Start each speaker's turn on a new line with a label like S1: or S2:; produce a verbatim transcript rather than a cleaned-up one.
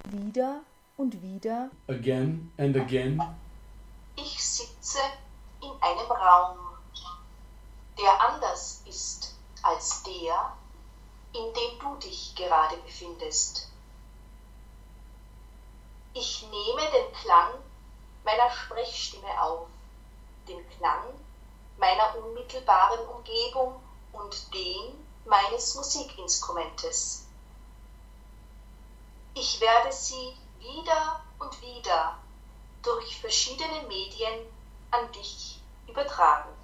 S1: wieder und wieder,
S2: again and again.
S3: Ich sitze in einem Raum, der anders ist als der, in dem du dich gerade befindest. Ich nehme den Klang meiner Sprechstimme auf, den Klang meiner unmittelbaren Umgebung und den meines Musikinstrumentes. Ich werde sie wieder und wieder durch verschiedene Medien an dich übertragen.